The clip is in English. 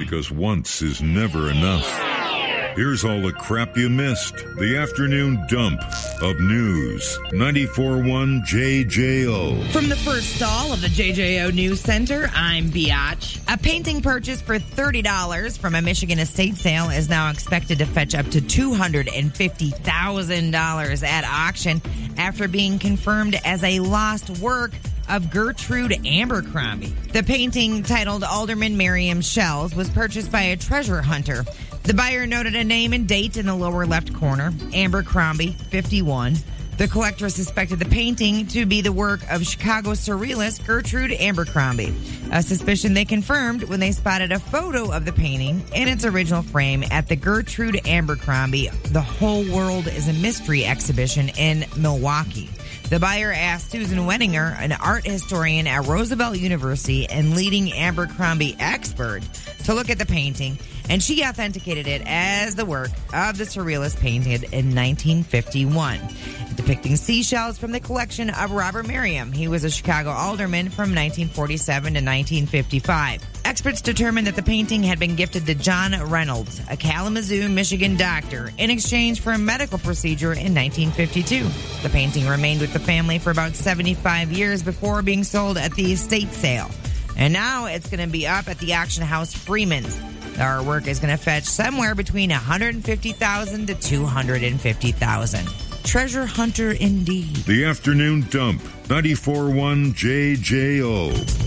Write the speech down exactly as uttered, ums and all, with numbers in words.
because once is never enough. Here's all the crap you missed. The afternoon dump of news. ninety-four point one J J O. From the first stall of the J J O News Center, I'm Biatch. A painting purchased for thirty dollars from a Michigan estate sale is now expected to fetch up to two hundred fifty thousand dollars at auction after being confirmed as a lost work of Gertrude Abercrombie. The painting, titled Alderman Miriam Shells, was purchased by a treasure hunter. The buyer noted a name and date in the lower left corner, Abercrombie, fifty-one. The collector suspected the painting to be the work of Chicago surrealist Gertrude Abercrombie, a suspicion they confirmed when they spotted a photo of the painting in its original frame at the Gertrude Abercrombie The Whole World is a Mystery exhibition in Milwaukee. The buyer asked Susan Wenninger, an art historian at Roosevelt University and leading Abercrombie expert, to look at the painting, and she authenticated it as the work of the surrealist painted in nineteen fifty-one, depicting seashells from the collection of Robert Merriam. He was a Chicago alderman from nineteen forty-seven to nineteen fifty-five. Experts determined that the painting had been gifted to John Reynolds, a Kalamazoo, Michigan doctor, in exchange for a medical procedure in nineteen fifty-two. The painting remained with the family for about seventy-five years before being sold at the estate sale. And now it's going to be up at the auction house Freeman's. The artwork is going to fetch somewhere between one hundred fifty thousand dollars to two hundred fifty thousand dollars. Treasure hunter indeed. The afternoon dump, ninety-four point one J J O.